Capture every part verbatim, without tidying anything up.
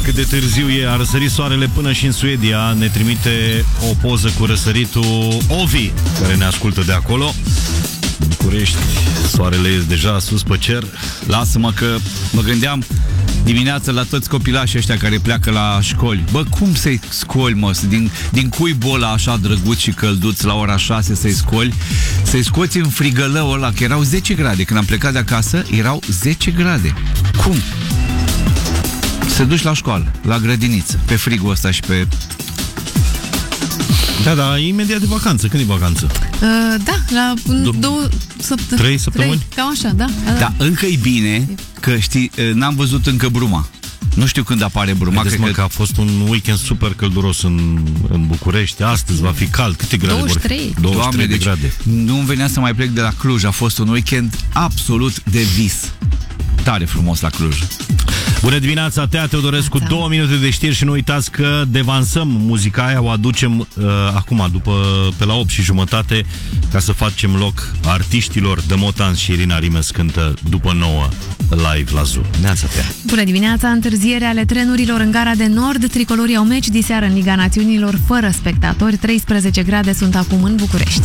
cât de târziu e. A răsărit soarele până și în Suedia. Ne trimite o poză cu răsăritul Ovi, care ne ascultă de acolo. București, soarele e deja sus pe cer. Lasă-mă că mă gândeam dimineața la toți copilașii ăștia care pleacă la școli. Bă, cum să-i scoli, mă? Din, din cuibul ăla așa drăguț și călduț la ora șase să-i scoli, să-i scoți în frigălăul ăla, că erau zece grade. Când am plecat de acasă, erau zece grade. Cum? Să duci la școală, la grădiniță, pe frigul ăsta și pe... Da, da, imediat de vacanță. Când e vacanță? Uh, da, la Do- două săptămâni. Trei săptămâni? Trei, cam așa, da. Da, da încă e bine că, știi, n-am văzut încă bruma. Nu știu când apare bruma. Vedeți, mă, că... că a fost un weekend super călduros în, în București. Astăzi va fi cald. Câte grade douăzeci și trei. vor fi? douăzeci și trei Doamne, de grade. Nu-mi venea să mai plec de la Cluj. A fost un weekend absolut de vis. Tare frumos la Cluj. Bună dimineața, Tea Teodorescu, da. două minute de știri și nu uitați că devansăm muzica aia, o aducem uh, acum, după, pe la opt și jumătate, ca să facem loc artiștilor. De Motan și Irina Rimes cântă după nouă live la Zoo. Neața, Tea. Bună dimineața, întârziere ale trenurilor în gara de nord. Tricolorii au meci diseară în Liga Națiunilor fără spectatori. treisprezece grade sunt acum în București.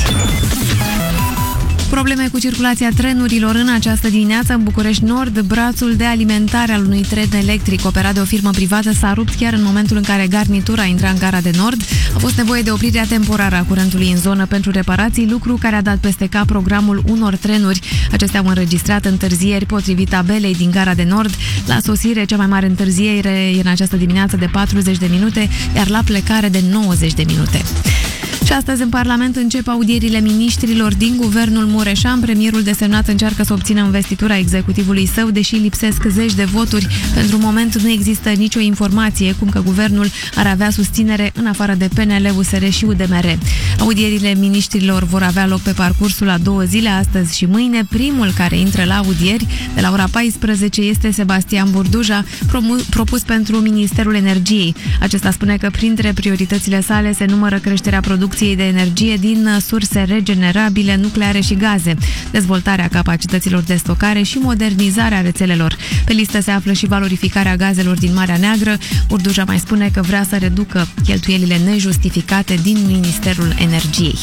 Probleme cu circulația trenurilor în această dimineață în București Nord. Brațul de alimentare al unui tren electric operat de o firmă privată s-a rupt chiar în momentul în care garnitura intra în gara de Nord. A fost nevoie de oprirea temporară a curentului în zonă pentru reparații, lucru care a dat peste cap programul unor trenuri. Acestea au înregistrat întârzieri potrivit tabelei din gara de Nord. La sosire, cea mai mare întârziere e în această dimineață de patruzeci de minute, iar la plecare de nouăzeci de minute. Și astăzi în Parlament încep audierile miniștrilor din guvernul Mureșan. Premierul desemnat încearcă să obțină investitura executivului său, deși lipsesc zeci de voturi. Pentru moment nu există nicio informație cum că guvernul ar avea susținere în afară de P N L, U S R și U D M R. Audierile miniștrilor vor avea loc pe parcursul a două zile, astăzi și mâine. Primul care intră la audieri de la ora paisprezece este Sebastian Burduja, propus pentru Ministerul Energiei. Acesta spune că printre prioritățile sale se numără creșterea producției de energie din surse regenerabile, nucleare și gaze, dezvoltarea capacităților de stocare și modernizarea rețelelor. Pe listă se află și valorificarea gazelor din Marea Neagră. Burduja mai spune că vrea să reducă cheltuielile nejustificate din Ministerul Energiei.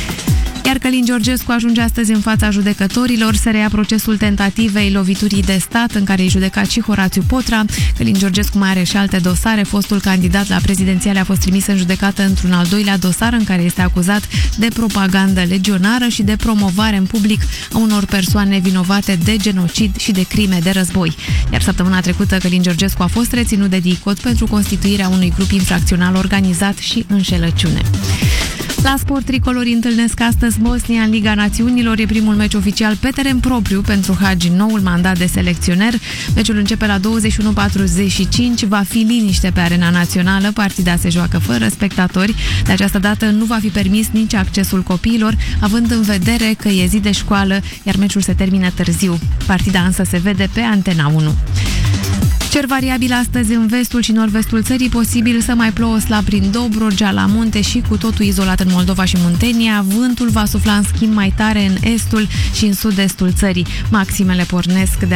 Iar Călin Georgescu ajunge astăzi în fața judecătorilor. Se reia procesul tentativei loviturii de stat, în care e judecat și Horațiu Potra. Călin Georgescu mai are și alte dosare. Fostul candidat la prezidențiale a fost trimis în judecată într-un al doilea dosar, în care este acuzat de propagandă legionară și de promovare în public a unor persoane vinovate de genocid și de crime de război. Iar săptămâna trecută Călin Georgescu a fost reținut de DICOT pentru constituirea unui grup infracțional organizat și înșelăciune. La sport, tricolorii întâlnesc astăzi Bosnia în Liga Națiunilor. E primul meci oficial pe teren propriu pentru Hagi, noul mandat de selecționer. Meciul începe la douăzeci și unu patruzeci și cinci. Va fi liniște pe arena națională. Partida se joacă fără spectatori. De această dată nu va fi permis nici accesul copiilor, având în vedere că e zi de școală, iar meciul se termină târziu. Partida însă se vede pe Antena unu. Cer variabil astăzi în vestul și nord-vestul țării, posibil să mai plouă slab prin Dobrogea, la munte și cu totul izolat în Moldova și Muntenia. Vântul va sufla în schimb mai tare în estul și în sud-estul țării. Maximele pornesc de